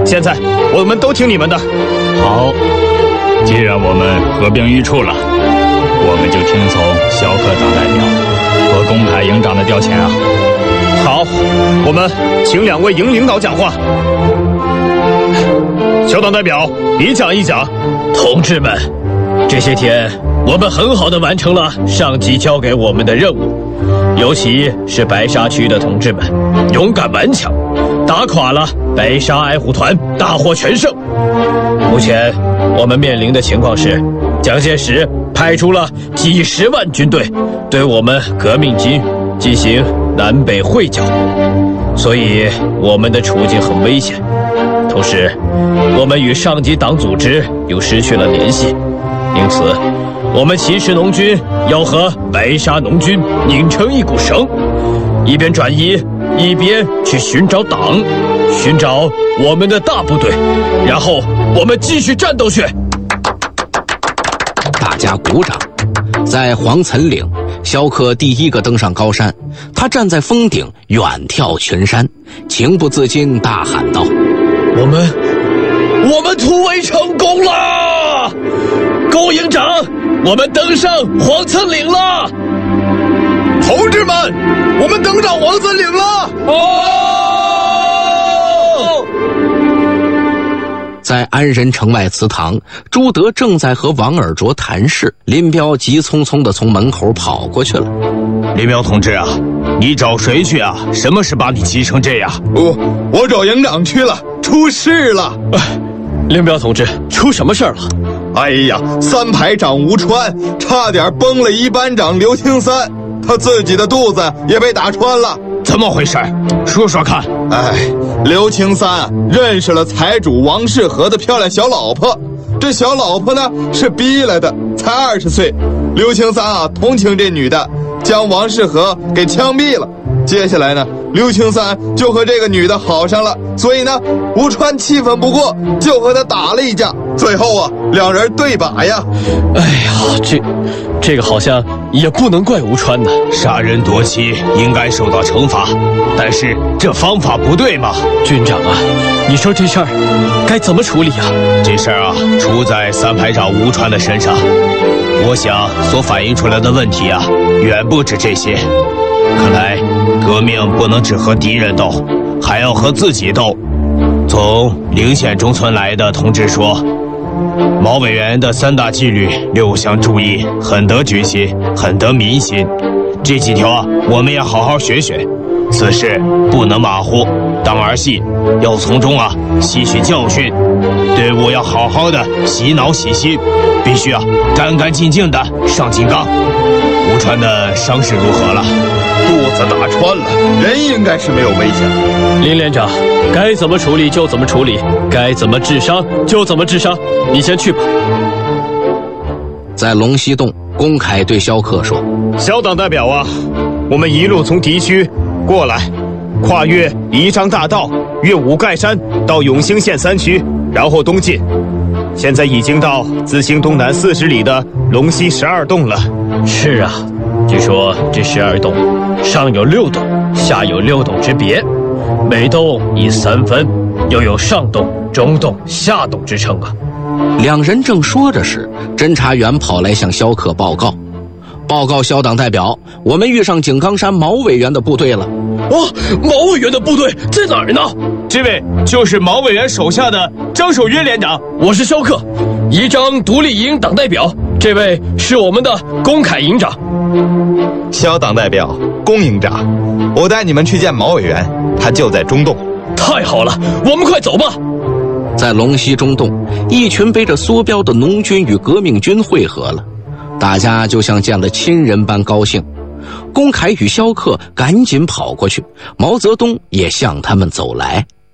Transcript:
现在我们都听你们的。 好，既然我们合兵一处了，我们就听从萧克党代表和龚凯营长的调遣啊。 好，我们请2位营领导讲话。小党代表，你讲一讲。 同志们，这些天我们很好地完成了上级交给我们的任务，尤其是白沙区的同志们勇敢顽强，打垮了白沙爱护团，大获全胜。目前我们面临的情况是，蒋介石派出了几10万军队对我们革命军进行南北会剿，所以我们的处境很危险。同时，我们与上级党组织又失去了联系，因此我们骑士农军要和白沙农军拧成一股绳，一边转移，一边去寻找党，寻找我们的大部队，然后我们继续战斗去。 大家鼓掌。在黄岑岭，萧克第一个登上高山，他站在峰顶远眺群山，情不自禁大喊道： 我们突围成功了！龚营长，我们登上黄岑岭了！ 同志们，我们登上黄岑岭了！ 在安仁城外祠堂，朱德正在和王尔琢谈事，林彪急匆匆地从门口跑过去了。 林彪同志啊，你找谁去啊？什么事把你急成这样？ 我找营长去了，出事了！ 林彪同志，出什么事了？ 哎呀，3排长吴川差点崩了1班长刘青三，他自己的肚子也被打穿了。 怎么回事？说说看。 刘青三认识了财主王世和的漂亮小老婆，这小老婆呢是逼来的，才20岁。刘青三啊同情这女的，将王世和给枪毙了。接下来呢，刘青三就和这个女的好上了，所以呢，吴川气愤不过，就和他打了一架。最后啊，2人对把呀。 哎呀，这个好像也不能怪吴川呢。 杀人夺妻应该受到惩罚，但是这方法不对嘛。 军长啊，你说这事儿该怎么处理啊？ 这事儿啊，出在3排长吴川的身上。我想所反映出来的问题啊，远不止这些。看来革命不能只和敌人斗，还要和自己斗。从陵县中村来的同志说，毛委员的3大纪律6项注意很得军心，很得民心。这几条啊，我们要好好学学。此事不能马虎，当儿戏，要从中啊吸取教训。队伍要好好的洗脑洗心，必须啊干干净净的上金刚。吴川的伤势如何了？ 肚子打穿了，人应该是没有危险。 林连长，该怎么处理就怎么处理，该怎么治伤就怎么治伤，你先去吧。 在龙溪洞，龚凯对萧克说： 小党代表啊，我们一路从敌区过来，跨越宜章大道，越五盖山到永兴县3区，然后东进。现在已经到自兴东南40里的龙溪12洞了。 是啊，据说这12洞上有6洞，下有6洞之别，每洞以3分，又有上洞、中洞、下洞之称啊。 2人正说着时，侦查员跑来向萧克报告小党代表，我们遇上井冈山毛委员的部队了。 毛委员的部队在哪儿呢？ 这位就是毛委员手下的张守约连长， 我是萧克，宜章独立营党代表。这位是我们的龚凯营长。 小党代表龚营长，我带你们去见毛委员，他就在中洞。 太好了，我们快走吧。 在龙溪中洞，一群背着梭镖的农军与革命军会合了，大家就像见了亲人般高兴。龚凯与萧克赶紧跑过去，毛泽东也向他们走来。